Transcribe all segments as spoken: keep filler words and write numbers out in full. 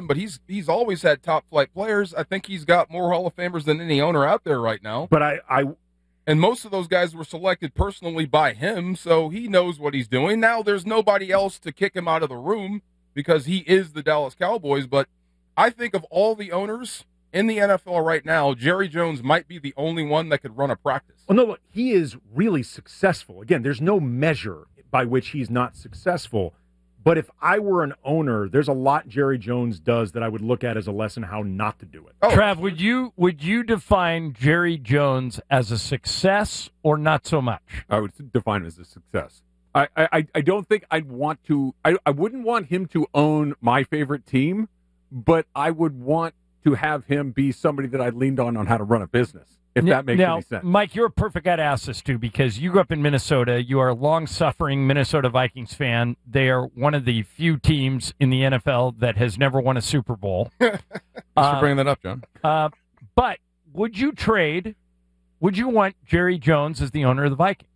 but he's he's always had top flight players. I think he's got more Hall of Famers than any owner out there right now. But I, I and most of those guys were selected personally by him, so he knows what he's doing. Now there's nobody else to kick him out of the room because he is the Dallas Cowboys. But I think of all the owners in the N F L right now, Jerry Jones might be the only one that could run a practice. Well, no, look, he is really successful. Again, there's no measure by which he's not successful. But if I were an owner, there's a lot Jerry Jones does that I would look at as a lesson how not to do it. Oh. Trav, would you would you define Jerry Jones as a success or not so much? I would define him as a success. I, I, I don't think I'd want to I, I wouldn't want him to own my favorite team, but I would want to have him be somebody that I leaned on on how to run a business. If that makes now, any sense. Mike, you're a perfect guy to ask this to because you grew up in Minnesota. You are a long-suffering Minnesota Vikings fan. They are one of the few teams in the N F L that has never won a Super Bowl. Thanks uh, for bringing that up, John. Uh, but would you trade, would you want Jerry Jones as the owner of the Vikings?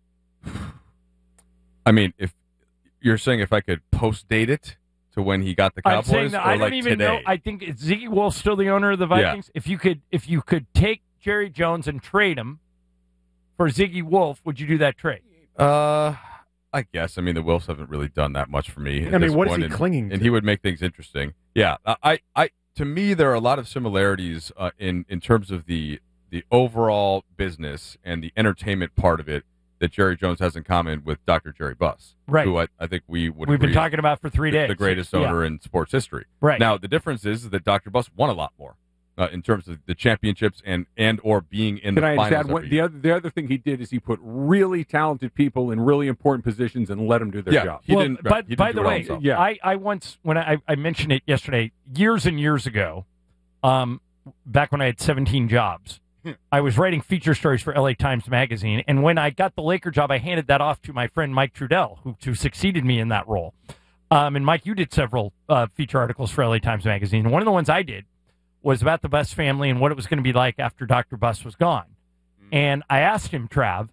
I mean, if you're saying if I could post-date it to when he got the Cowboys, I'm saying that or I like don't even today? know. I think is Ziggy Wolf still the owner of the Vikings? Yeah. If you could, if you could take Jerry Jones and trade him for Ziggy Wolf, would you do that trade? Uh, I guess. I mean, the Wolves haven't really done that much for me. I mean, this what is point, he and, clinging to? And he would make things interesting. Yeah, I, I, to me, there are a lot of similarities uh, in in terms of the the overall business and the entertainment part of it that Jerry Jones has in common with Doctor Jerry Buss, Right. who I, I think we would. We've been agree talking about for three the, days. the greatest Yeah. owner in sports history. Right. Now, the difference is that Doctor Buss won a lot more. Uh, in terms of the championships and, and or being in Can the I just finals add one, every the year. other the other thing he did is he put really talented people in really important positions and let them do their Yeah, job. he well, didn't. By, he didn't by do the it all way, himself. Yeah. I, I once, when I, I mentioned it yesterday, years and years ago, um, back when I had seventeen jobs, I was writing feature stories for L A Times Magazine. And when I got the Laker job, I handed that off to my friend Mike Trudell, who, who succeeded me in that role. Um, and Mike, you did several uh, feature articles for L A Times Magazine. And one of the ones I did was about the Buss family and what it was going to be like after Doctor Buss was gone. Mm. And I asked him, Trav,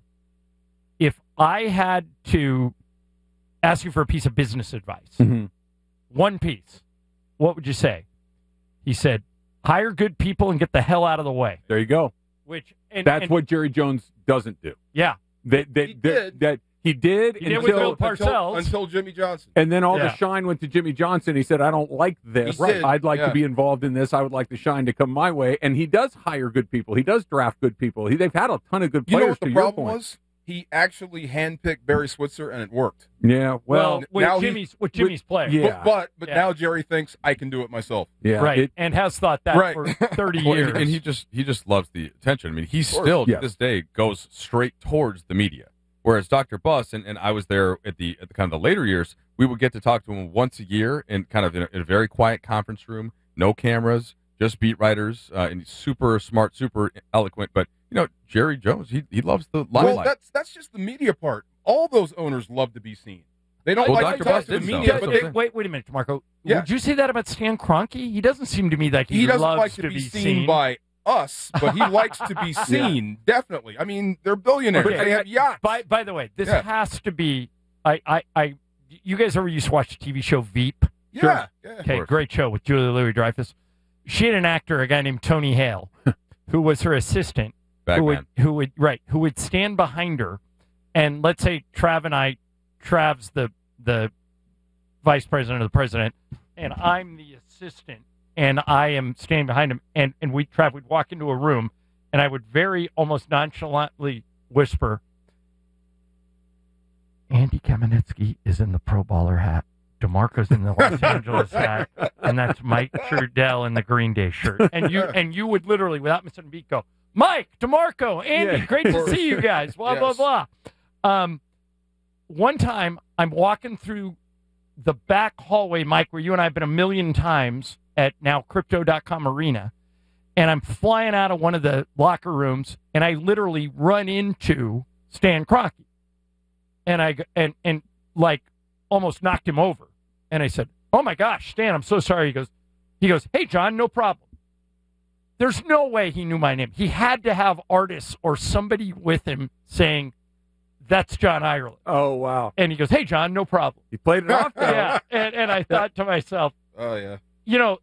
if I had to ask you for a piece of business advice, Mhm. one piece, what would you say? He said, hire good people and get the hell out of the way. There you go. Which and, That's and- what Jerry Jones doesn't do. Yeah. That that He that, did. that he did He did with until Bill Parcells. Until, until Jimmy Johnson. and then all Yeah. the shine went to Jimmy Johnson. He said, "I don't like this. He did, I'd like yeah. to be involved in this. I would like the shine to come my way." And he does hire good people. He does draft good people. He, they've had a ton of good You players. know what the to your problem point. was? He actually handpicked Barry Switzer, and it worked. Yeah. Well, Well. with now he- Jimmy's with Jimmy's player. yeah. But but, but Yeah. now Jerry thinks I can do it myself. yeah. Right. it- and has thought that Right. for thirty Well, years. and, and he just he just loves the attention. I mean, he course. still Yes. to this day goes straight towards the media. Whereas Doctor Buss and, and I was there at the at the kind of the later years, we would get to talk to him once a year in kind of in a, in a very quiet conference room, no cameras, just beat writers, uh, and he's super smart, super eloquent. But you know, Jerry Jones, he he loves the limelight. Well, that's that's just the media part. All those owners love to be seen. They don't Well, like Doctor to talk Buss to the did so. media, That's but what they, I'm wait, wait a minute, Marco. Yeah. Would you say that about Stan Kroenke? He doesn't seem to me like he, he doesn't loves like to, to be seen, by us, but he likes to be seen. Definitely. I mean, they're billionaires. Okay. They have yachts. By by the way, this Yeah. has to be. I, I I. You guys ever used to watch the T V show Veep? yeah, yeah. Okay, course. great show with Julia Louis-Dreyfus. She had an actor, a guy named Tony Hale, who was her assistant, Back who would man. who would right who would stand behind her, and let's say Trav and I, Trav's the the vice president of the president, and I'm the assistant, and I am standing behind him, and and we Trav would walk into a room, and I would very almost nonchalantly whisper, Andy Kamenetsky is in the Pro Bowler hat. DeMarco's in the Los Angeles hat, and that's Mike Trudell in the Green Day shirt. And you and you would literally, without missing a beat, go, Mike, DeMarco, Andy, Yeah. great to see you guys. Blah Yes. blah blah. Um, one time I'm walking through the back hallway, Mike, where you and I have been a million times at now Crypto dot com Arena, and I'm flying out of one of the locker rooms, and I literally run into Stan Kroenke, and I g- and and like almost knocked him over, and I said, "Oh my gosh, Stan, I'm so sorry." He goes, he goes, "Hey John, no problem." There's no way he knew my name. He had to have artists or somebody with him saying, "That's John Ireland." Oh wow. And he goes, "Hey John, no problem." He played it off. Though. Yeah, and and I thought to myself, Oh yeah. you know,